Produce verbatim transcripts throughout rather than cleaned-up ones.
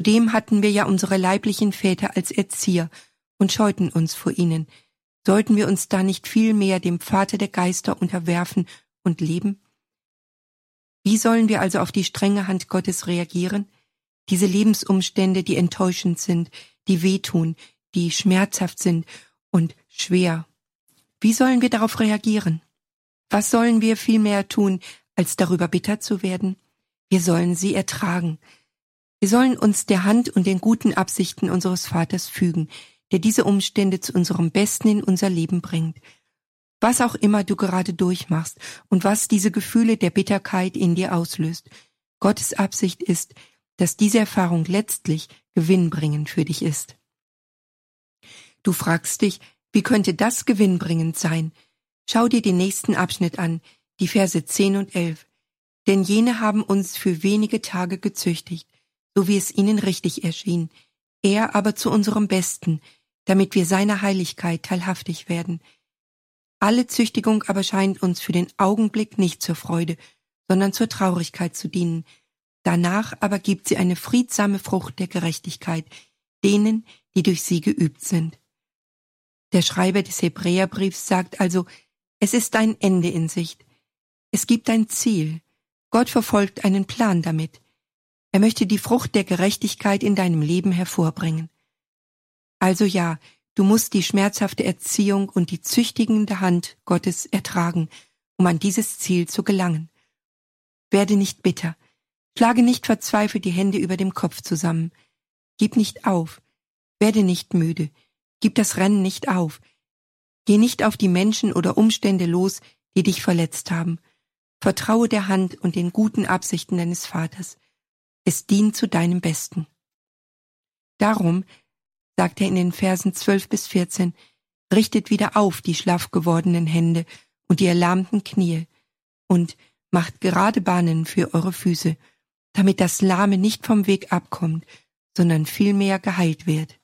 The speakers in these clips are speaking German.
Zudem hatten wir ja unsere leiblichen Väter als Erzieher und scheuten uns vor ihnen. Sollten wir uns da nicht viel mehr dem Vater der Geister unterwerfen und leben? Wie sollen wir also auf die strenge Hand Gottes reagieren? Diese Lebensumstände, die enttäuschend sind, die wehtun, die schmerzhaft sind und schwer. Wie sollen wir darauf reagieren? Was sollen wir vielmehr tun, als darüber bitter zu werden? Wir sollen sie ertragen. Wir sollen uns der Hand und den guten Absichten unseres Vaters fügen, der diese Umstände zu unserem Besten in unser Leben bringt. Was auch immer du gerade durchmachst und was diese Gefühle der Bitterkeit in dir auslöst, Gottes Absicht ist, dass diese Erfahrung letztlich gewinnbringend für dich ist. Du fragst dich, wie könnte das gewinnbringend sein? Schau dir den nächsten Abschnitt an, die Verse zehn und elf. Denn jene haben uns für wenige Tage gezüchtigt, so wie es ihnen richtig erschien, er aber zu unserem Besten, damit wir seiner Heiligkeit teilhaftig werden. Alle Züchtigung aber scheint uns für den Augenblick nicht zur Freude, sondern zur Traurigkeit zu dienen. Danach aber gibt sie eine friedsame Frucht der Gerechtigkeit, denen, die durch sie geübt sind. Der Schreiber des Hebräerbriefs sagt also, es ist ein Ende in Sicht. Es gibt ein Ziel. Gott verfolgt einen Plan damit. Er möchte die Frucht der Gerechtigkeit in deinem Leben hervorbringen. Also ja, du musst die schmerzhafte Erziehung und die züchtigende Hand Gottes ertragen, um an dieses Ziel zu gelangen. Werde nicht bitter. Schlage nicht verzweifelt die Hände über dem Kopf zusammen. Gib nicht auf. Werde nicht müde. Gib das Rennen nicht auf. Geh nicht auf die Menschen oder Umstände los, die dich verletzt haben. Vertraue der Hand und den guten Absichten deines Vaters. Es dient zu deinem Besten. Darum, sagt er in den Versen zwölf bis vierzehn, richtet wieder auf die schlaff gewordenen Hände und die erlahmten Knie und macht gerade Bahnen für eure Füße, damit das Lahme nicht vom Weg abkommt, sondern vielmehr geheilt wird.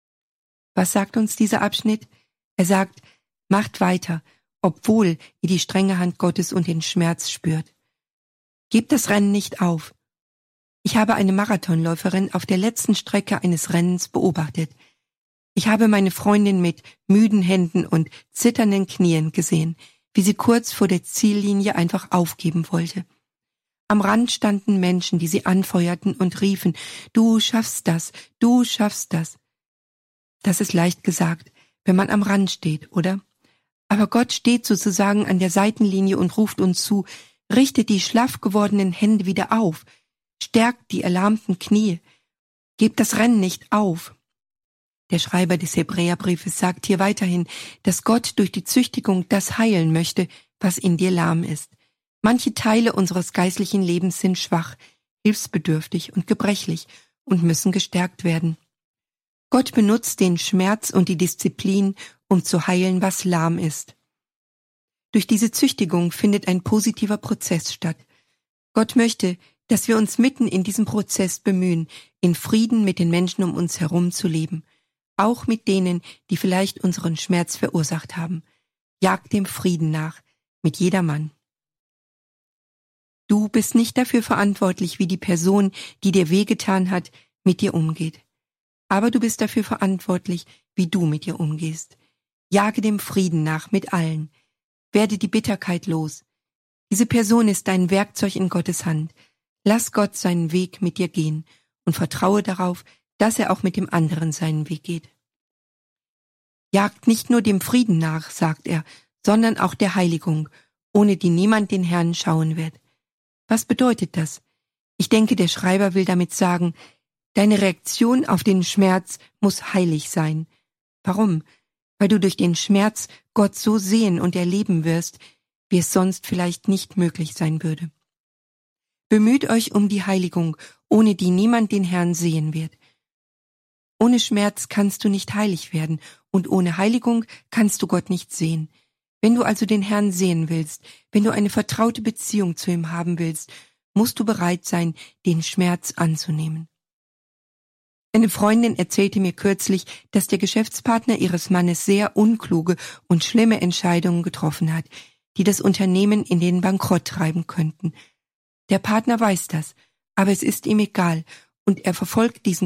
Was sagt uns dieser Abschnitt? Er sagt, macht weiter, obwohl ihr die strenge Hand Gottes und den Schmerz spürt. Gebt das Rennen nicht auf. Ich habe eine Marathonläuferin auf der letzten Strecke eines Rennens beobachtet. Ich habe meine Freundin mit müden Händen und zitternden Knien gesehen, wie sie kurz vor der Ziellinie einfach aufgeben wollte. Am Rand standen Menschen, die sie anfeuerten und riefen, »Du schaffst das, du schaffst das.« Das ist leicht gesagt, wenn man am Rand steht, oder? Aber Gott steht sozusagen an der Seitenlinie und ruft uns zu, richtet die schlaff gewordenen Hände wieder auf, stärkt die erlahmten Knie, gebt das Rennen nicht auf. Der Schreiber des Hebräerbriefes sagt hier weiterhin, dass Gott durch die Züchtigung das heilen möchte, was in dir lahm ist. Manche Teile unseres geistlichen Lebens sind schwach, hilfsbedürftig und gebrechlich und müssen gestärkt werden. Gott benutzt den Schmerz und die Disziplin, um zu heilen, was lahm ist. Durch diese Züchtigung findet ein positiver Prozess statt. Gott möchte, dass wir uns mitten in diesem Prozess bemühen, in Frieden mit den Menschen um uns herum zu leben, auch mit denen, die vielleicht unseren Schmerz verursacht haben. Jagt dem Frieden nach, mit jedermann. Du bist nicht dafür verantwortlich, wie die Person, die dir wehgetan hat, mit dir umgeht. Aber du bist dafür verantwortlich, wie du mit ihr umgehst. Jage dem Frieden nach mit allen. Werde die Bitterkeit los. Diese Person ist dein Werkzeug in Gottes Hand. Lass Gott seinen Weg mit dir gehen und vertraue darauf, dass er auch mit dem anderen seinen Weg geht. Jagt nicht nur dem Frieden nach, sagt er, sondern auch der Heiligung, ohne die niemand den Herrn schauen wird. Was bedeutet das? Ich denke, der Schreiber will damit sagen, deine Reaktion auf den Schmerz muss heilig sein. Warum? Weil du durch den Schmerz Gott so sehen und erleben wirst, wie es sonst vielleicht nicht möglich sein würde. Bemüht euch um die Heiligung, ohne die niemand den Herrn sehen wird. Ohne Schmerz kannst du nicht heilig werden und ohne Heiligung kannst du Gott nicht sehen. Wenn du also den Herrn sehen willst, wenn du eine vertraute Beziehung zu ihm haben willst, musst du bereit sein, den Schmerz anzunehmen. Eine Freundin erzählte mir kürzlich, dass der Geschäftspartner ihres Mannes sehr unkluge und schlimme Entscheidungen getroffen hat, die das Unternehmen in den Bankrott treiben könnten. Der Partner weiß das, aber es ist ihm egal und er verfolgt diesen